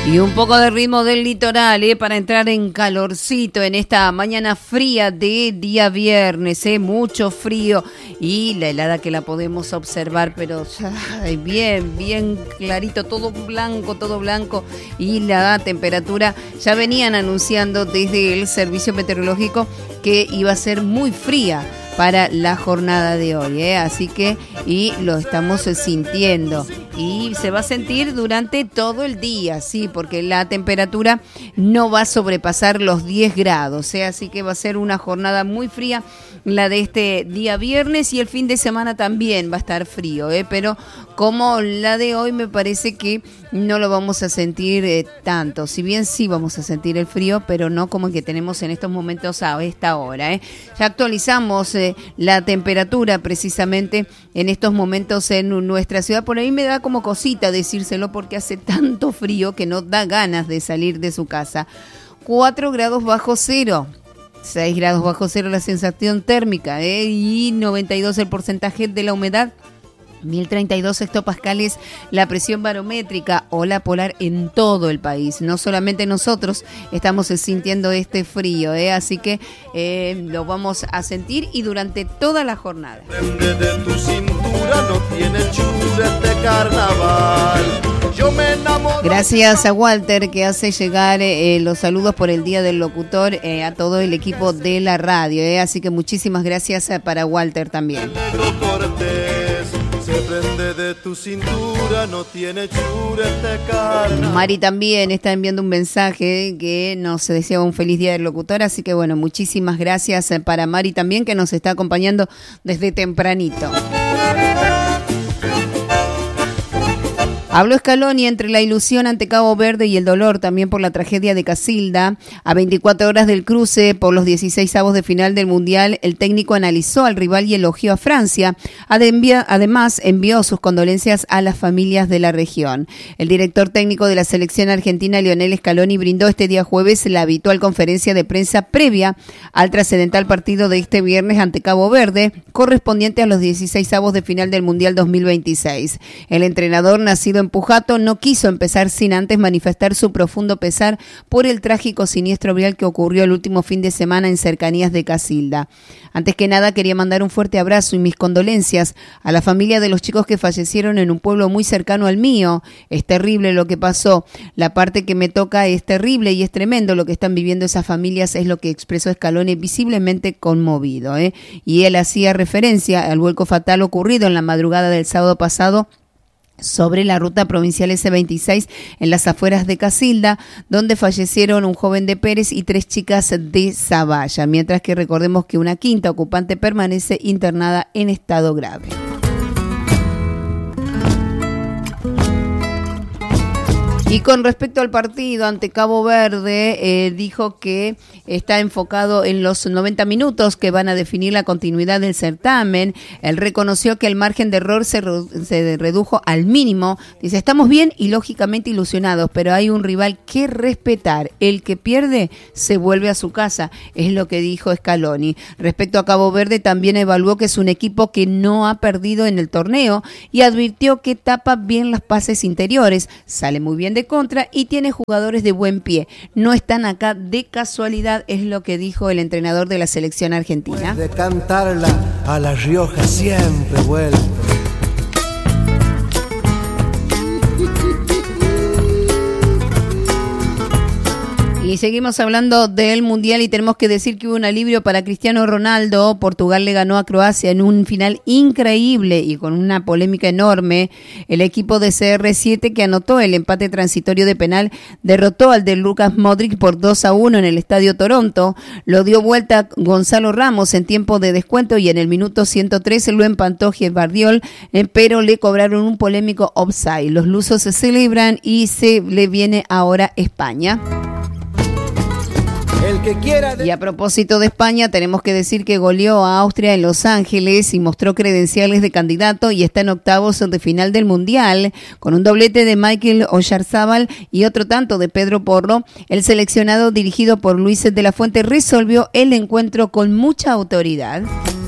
Y un poco de ritmo del litoral, para entrar en calorcito en esta mañana fría de día viernes, mucho frío y la helada que la podemos observar, pero bien clarito, todo blanco y la temperatura ya venían anunciando desde el servicio meteorológico que iba a ser muy fría para la jornada de hoy, así que y lo estamos sintiendo y se va a sentir durante todo el día, sí, porque la temperatura no va a sobrepasar los 10 grados, así que va a ser una jornada muy fría la de este día viernes y el fin de semana también va a estar frío, pero como la de hoy me parece que no lo vamos a sentir tanto, si bien sí vamos a sentir el frío, pero no como el que tenemos en estos momentos a esta hora, Ya actualizamos la temperatura precisamente en estos momentos en nuestra ciudad. Por ahí me da como cosita decírselo porque hace tanto frío que no da ganas de salir de su casa. 4 grados bajo cero. 6 grados bajo cero la sensación térmica, y 92 el porcentaje de la humedad. 1032 hectopascales la presión barométrica, ola polar en todo el país. No solamente nosotros estamos sintiendo este frío, así que lo vamos a sentir y durante toda la jornada. De tu cintura no tiene churete carnaval. Yo me enamoro. Gracias a Walter que hace llegar los saludos por el Día del Locutor a todo el equipo de la radio, así que muchísimas gracias para Walter también. Se prende de tu cintura, no tiene churete carnaval. Mari también está enviando un mensaje que nos desea un feliz Día del Locutor, así que bueno, muchísimas gracias para Mari también que nos está acompañando desde tempranito. Habló Scaloni entre la ilusión ante Cabo Verde y el dolor también por la tragedia de Casilda. A 24 horas del cruce por los 16avos de final del Mundial, el técnico analizó al rival y elogió a Francia. Además, envió sus condolencias a las familias de la región. El director técnico de la selección argentina, Lionel Scaloni, brindó este día jueves la habitual conferencia de prensa previa al trascendental partido de este viernes ante Cabo Verde, correspondiente a los 16avos de final del Mundial 2026. El entrenador, nacido en Pujato, no quiso empezar sin antes manifestar su profundo pesar por el trágico siniestro vial que ocurrió el último fin de semana en cercanías de Casilda. Antes que nada, quería mandar un fuerte abrazo y mis condolencias a la familia de los chicos que fallecieron en un pueblo muy cercano al mío. Es terrible lo que pasó. La parte que me toca es terrible y es tremendo lo que están viviendo esas familias, es lo que expresó Scaloni visiblemente conmovido, Y él hacía referencia al vuelco fatal ocurrido en la madrugada del sábado pasado sobre la ruta provincial S26 en las afueras de Casilda, donde fallecieron un joven de Pérez y 3 chicas de Zavalla, mientras que recordemos que una quinta ocupante permanece internada en estado grave. Y con respecto al partido ante Cabo Verde, dijo que está enfocado en los 90 minutos que van a definir la continuidad del certamen. Él reconoció que el margen de error se redujo al mínimo. Dice, estamos bien y lógicamente ilusionados, pero hay un rival que respetar. El que pierde se vuelve a su casa, es lo que dijo Scaloni. Respecto a Cabo Verde, también evaluó que es un equipo que no ha perdido en el torneo y advirtió que tapa bien las pases interiores, sale muy bien de contra y tiene jugadores de buen pie. No están acá de casualidad, es lo que dijo el entrenador de la selección argentina. De cantarla a La Rioja siempre vuelve. Y seguimos hablando del Mundial y tenemos que decir que hubo un alivio para Cristiano Ronaldo. Portugal le ganó a Croacia en un final increíble y con una polémica enorme. El equipo de CR7, que anotó el empate transitorio de penal, derrotó al de Lucas Modric por 2-1 en el Estadio Toronto. Lo dio vuelta Gonzalo Ramos en tiempo de descuento y en el minuto 113 lo empató Gvardiol, pero le cobraron un polémico offside. Los lusos se celebran y se le viene ahora España. El que quiera Y a propósito de España, tenemos que decir que goleó a Austria en Los Ángeles y mostró credenciales de candidato y está en octavos de final del Mundial. Con un doblete de Michael Oyarzábal y otro tanto de Pedro Porro, el seleccionado dirigido por Luis de la Fuente resolvió el encuentro con mucha autoridad.